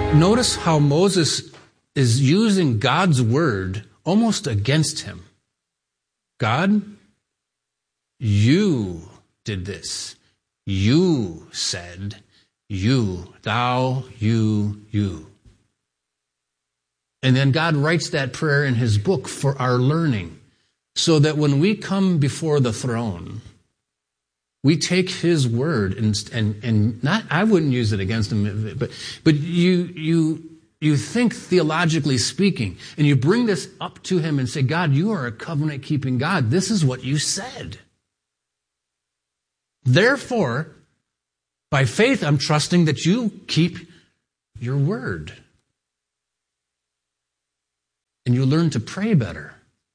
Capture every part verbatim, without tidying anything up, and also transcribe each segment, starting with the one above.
Notice how Moses is using God's word almost against him. God, you did this. You said, you, thou, you, you. And then God writes that prayer in his book for our learning, so that when we come before the throne, we take his word and and and not I wouldn't use it against him, but but you you you think theologically speaking, and you bring this up to him and say, God, you are a covenant keeping God. This is what you said. Therefore, by faith, I'm trusting that you keep your word. And you learn to pray better.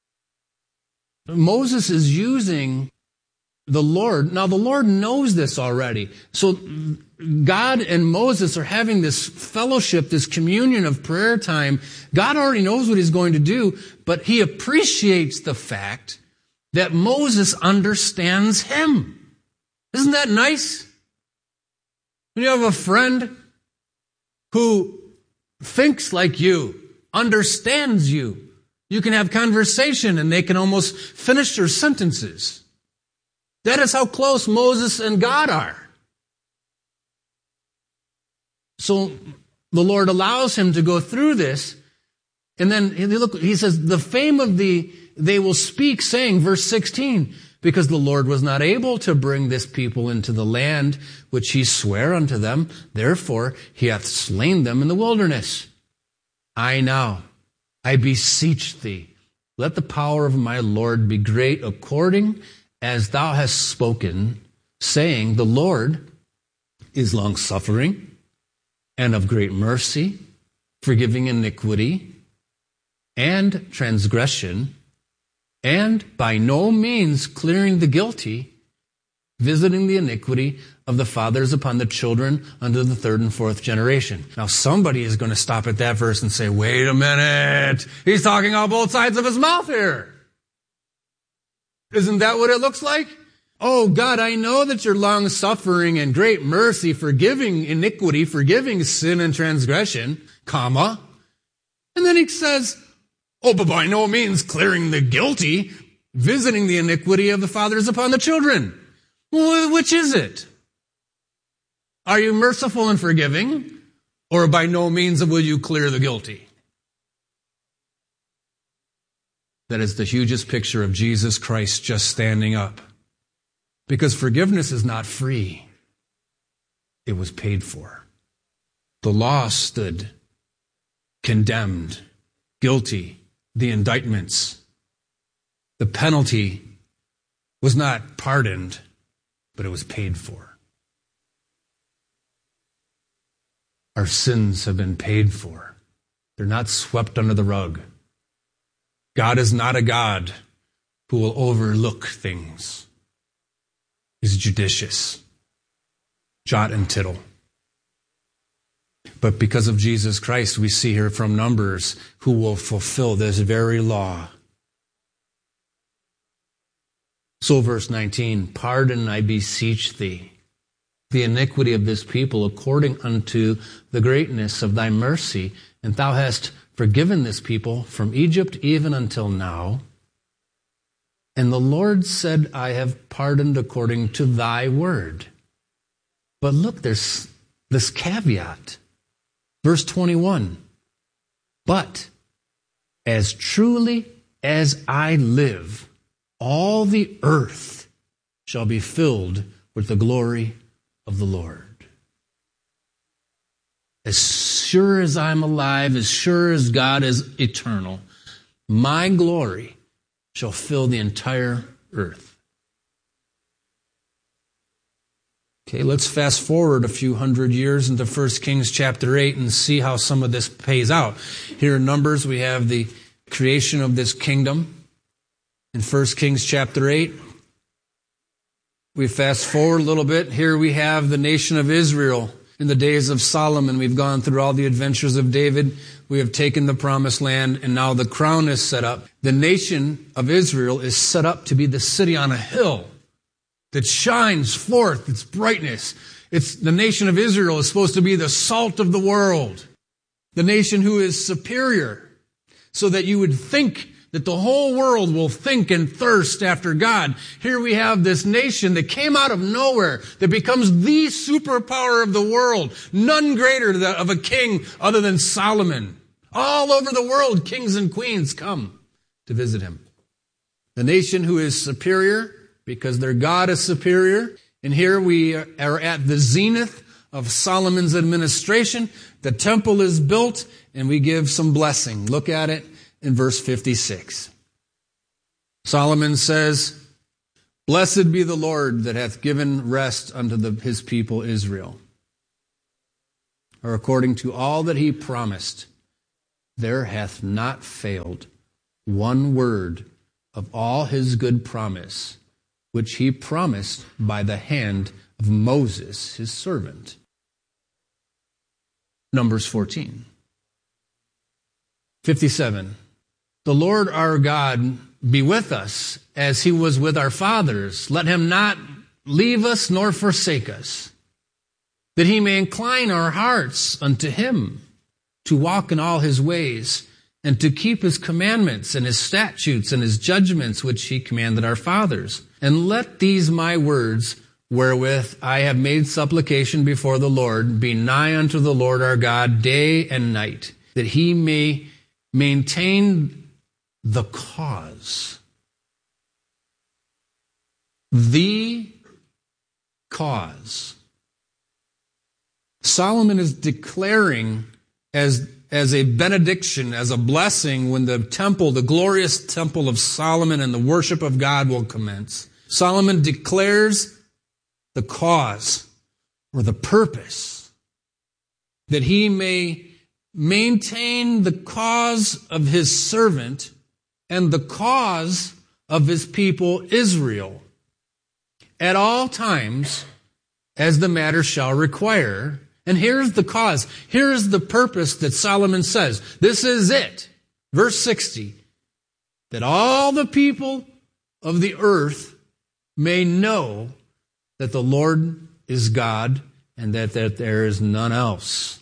Moses is using the Lord. Now, the Lord knows this already. So God and Moses are having this fellowship, this communion of prayer time. God already knows what he's going to do, but he appreciates the fact that Moses understands him. Isn't that nice? When you have a friend who thinks like you, understands you, you can have conversation and they can almost finish their sentences. That is how close Moses and God are. So the Lord allows him to go through this. And then look, he says, the fame of the, they will speak, saying, verse sixteen, because the Lord was not able to bring this people into the land which he sware unto them. Therefore, he hath slain them in the wilderness. I now, I beseech thee, let the power of my Lord be great according as thou hast spoken, saying, the Lord is long-suffering and of great mercy, forgiving iniquity and transgression, and by no means clearing the guilty, visiting the iniquity of the fathers upon the children unto the third and fourth generation. Now somebody is going to stop at that verse and say, wait a minute, he's talking on both sides of his mouth here. Isn't that what it looks like? Oh God, I know that you're long-suffering and great mercy, forgiving iniquity, forgiving sin and transgression, comma. And then he says, oh, but by no means clearing the guilty, visiting the iniquity of the fathers upon the children. Well, which is it? Are you merciful and forgiving, or by no means will you clear the guilty? That is the hugest picture of Jesus Christ just standing up. Because forgiveness is not free. It was paid for. The law stood condemned, guilty, the indictments. The penalty was not pardoned, but it was paid for. Our sins have been paid for. They're not swept under the rug. God is not a God who will overlook things. He's judicious, jot and tittle. But because of Jesus Christ, we see here from Numbers who will fulfill this very law. So verse nineteen, pardon, I beseech thee, the iniquity of this people according unto the greatness of thy mercy, and thou hast forgiven this people from Egypt even until now. And the Lord said, I have pardoned according to thy word. But look, there's this caveat. Verse twenty-one, but as truly as I live, all the earth shall be filled with the glory of the Lord. As sure as I'm alive, as sure as God is eternal, my glory shall fill the entire earth. Okay, let's fast forward a few hundred years into First Kings chapter eight and see how some of this pays out. Here in Numbers, we have the creation of this kingdom. In First Kings chapter eight, we fast forward a little bit. Here we have the nation of Israel in the days of Solomon. We've gone through all the adventures of David. We have taken the promised land, and now the crown is set up. The nation of Israel is set up to be the city on a hill that shines forth its brightness. It's the nation of Israel is supposed to be the salt of the world. the nation who is superior, so that you would think that the whole world will think and thirst after God. Here we have this nation that came out of nowhere, that becomes the superpower of the world. None greater of a king other than Solomon. All over the world, kings and queens come to visit him. The nation who is superior, because their God is superior. And here we are at the zenith of Solomon's administration. The temple is built, and we give some blessing. Look at it in verse fifty-six. Solomon says, "Blessed be the Lord that hath given rest unto the, his people Israel. Or according to all that he promised, there hath not failed one word of all his good promise, which he promised by the hand of Moses, his servant." Numbers fourteen. fifty-seven. "The Lord our God be with us as he was with our fathers. Let him not leave us nor forsake us, that he may incline our hearts unto him, to walk in all his ways, and to keep his commandments and his statutes and his judgments, which he commanded our fathers. And let these my words, wherewith I have made supplication before the Lord, be nigh unto the Lord our God day and night, that he may maintain the cause." The cause. Solomon is declaring as, as a benediction, as a blessing, when the temple, the glorious temple of Solomon and the worship of God will commence. Solomon declares the cause or the purpose, that he may maintain the cause of his servant and the cause of his people Israel at all times as the matter shall require. And here's the cause. Here's the purpose that Solomon says. This is it. Verse sixty. That all the people of the earth may know that the Lord is God, and that, that there is none else.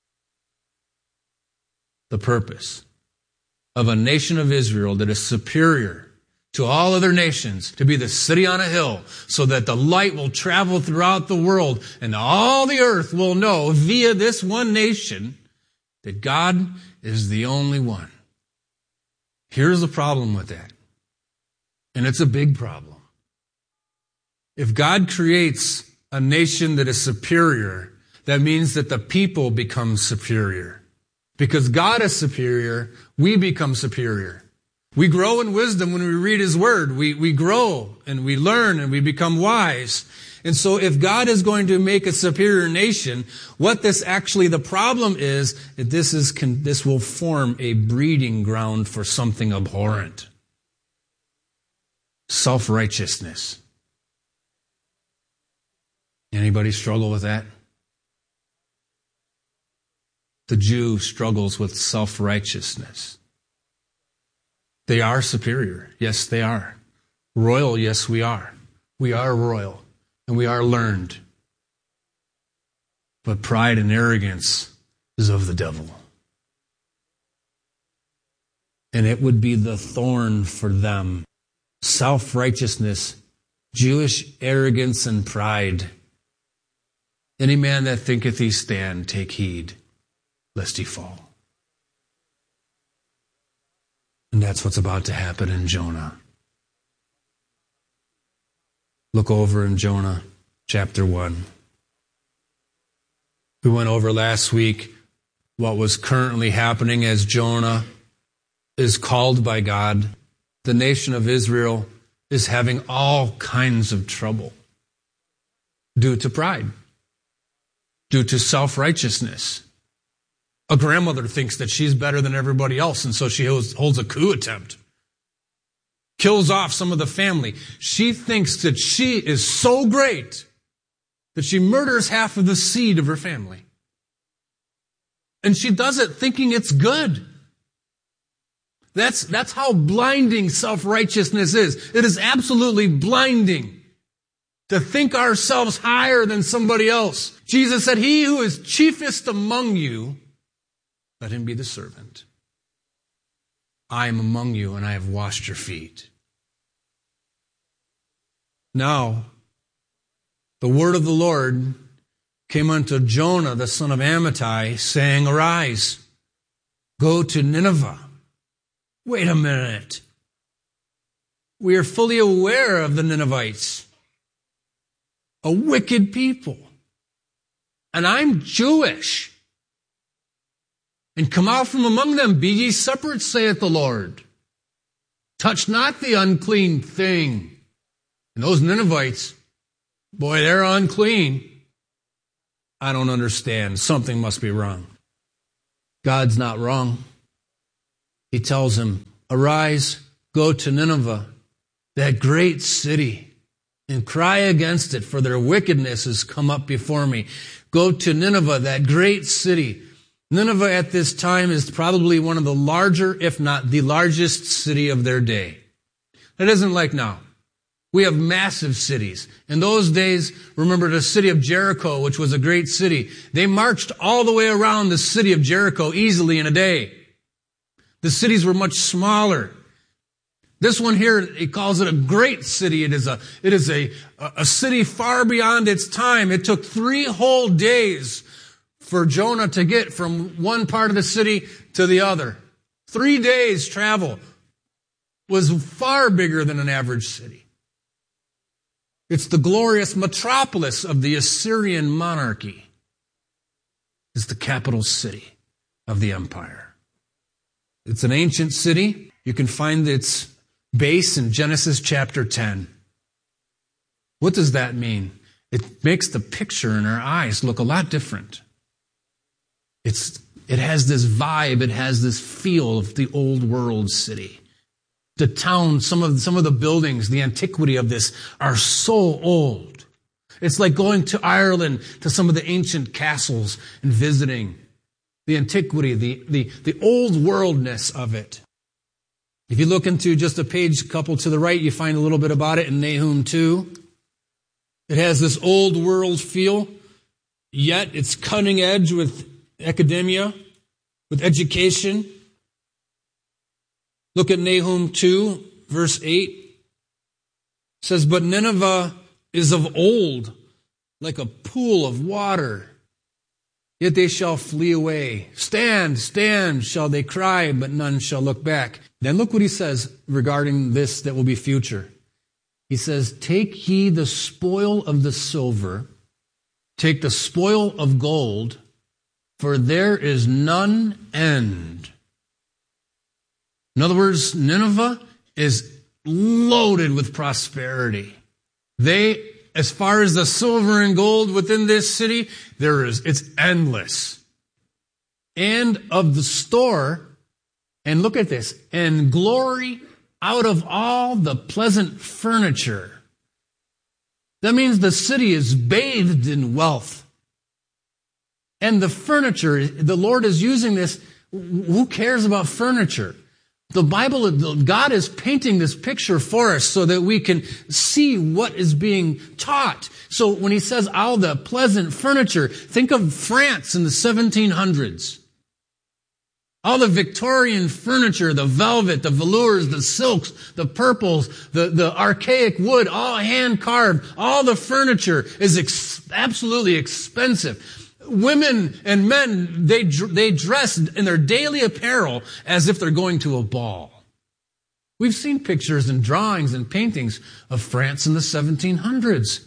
The purpose of a nation of Israel that is superior to all other nations, to be the city on a hill, so that the light will travel throughout the world, and all the earth will know via this one nation that God is the only one. Here's the problem with that, and it's a big problem. If God creates a nation that is superior, that means that the people become superior. Because God is superior, we become superior. We grow in wisdom when we read his word. We, we grow and we learn and we become wise. And so if God is going to make a superior nation, what this actually, the problem is that this is, this will form a breeding ground for something abhorrent. Self-righteousness. Anybody struggle with that? The Jew struggles with self-righteousness. They are superior. Yes, they are. Royal, yes, we are. We are royal, and we are learned. But pride and arrogance is of the devil. And it would be the thorn for them. Self-righteousness, Jewish arrogance and pride. Any man that thinketh he stand, take heed, lest he fall. And that's what's about to happen in Jonah. Look over in Jonah chapter one. We went over last week what was currently happening as Jonah is called by God. The nation of Israel is having all kinds of trouble due to pride, due to self-righteousness. A grandmother thinks that she's better than everybody else, and so she holds a coup attempt. Kills off some of the family. She thinks that she is so great that she murders half of the seed of her family. And she does it thinking it's good. That's, that's how blinding self-righteousness is. It is absolutely blinding to think ourselves higher than somebody else. Jesus said, "He who is chiefest among you Let him be the servant. I am among you, and I have washed your feet. Now, the word of the Lord came unto Jonah, the son of Amittai, saying, Arise, go to Nineveh. Wait a minute. We are fully aware of the Ninevites, a wicked people. And I'm Jewish. And come out from among them, be ye separate, saith the Lord. Touch not the unclean thing. And those Ninevites, boy, they're unclean. I don't understand. Something must be wrong. God's not wrong. He tells him, Arise, go to Nineveh, that great city, and cry against it, for their wickedness has come up before me. Go to Nineveh, that great city. Nineveh at this time is probably one of the larger, if not the largest city of their day. It isn't like now. We have massive cities. In those days, remember the city of Jericho, which was a great city. They marched all the way around the city of Jericho easily in a day. The cities were much smaller. This one here, he calls it a great city. It is a, it is a, a city far beyond its time. It took three whole days for Jonah to get from one part of the city to the other. Three days travel was far bigger than an average city. It's the glorious metropolis of the Assyrian monarchy. It's the capital city of the empire. It's an ancient city. You can find its base in Genesis chapter ten. What does that mean? It makes the picture in our eyes look a lot different. It's, it has this vibe, it has this feel of the old world city. The town, some of, some of the buildings, the antiquity of this are so old. It's like going to Ireland to some of the ancient castles and visiting the antiquity, the, the, the old worldness of it. If you look into just a page couple to the right, you find a little bit about it in Nahum two. It has this old world feel, yet it's cutting edge with academia, with education. Look at Nahum two, verse eight. It says, But Nineveh is of old, like a pool of water. Yet they shall flee away. Stand, stand, shall they cry, but none shall look back. Then look what he says regarding this that will be future. He says, Take ye the spoil of the silver, take the spoil of gold, for there is none end. In other words, Nineveh is loaded with prosperity. They, as far as the silver and gold within this city, there is, it's endless. And of the store, and look at this, and glory out of all the pleasant furniture. That means the city is bathed in wealth. And the furniture, the Lord is using this. Who cares about furniture? The Bible, God is painting this picture for us so that we can see what is being taught. So when he says all the pleasant furniture, think of France in the seventeen hundreds. All the Victorian furniture, the velvet, the velours, the silks, the purples, the, the archaic wood, all hand-carved. All the furniture is ex- absolutely expensive. Women and men, they they dress in their daily apparel as if they're going to a ball. We've seen pictures and drawings and paintings of France in the seventeen hundreds.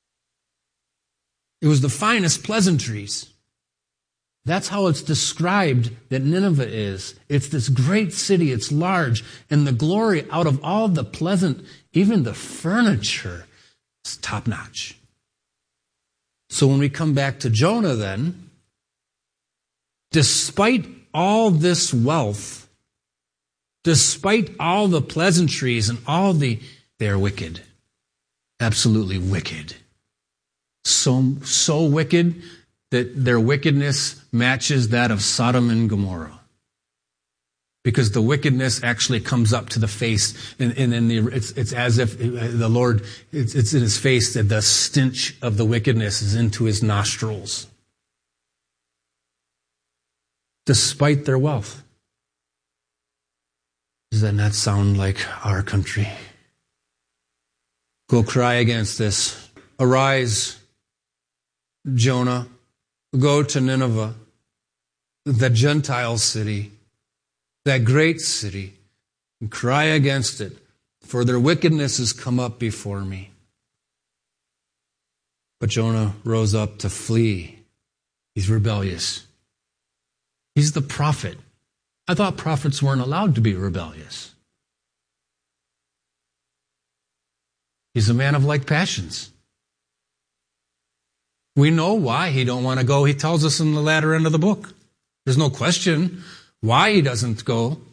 It was the finest pleasantries. That's how it's described that Nineveh is. It's this great city, it's large, and the glory out of all the pleasant, even the furniture, is top-notch. So when we come back to Jonah then, despite all this wealth, despite all the pleasantries and all the, they're wicked. Absolutely wicked. So, so wicked that their wickedness matches that of Sodom and Gomorrah. Because the wickedness actually comes up to the face, and, and in the, it's, it's as if the Lord, it's, it's in his face that the stench of the wickedness is into his nostrils. despite their wealth. Does that not sound like our country? Go cry against this. Arise, Jonah. Go to Nineveh, the Gentile city, that great city, and cry against it, for their wickedness has come up before me. But Jonah rose up to flee. He's rebellious. He's the prophet. I thought prophets weren't allowed to be rebellious. He's a man of like passions. We know why he don't want to go. He tells us in the latter end of the book. There's no question why he doesn't go.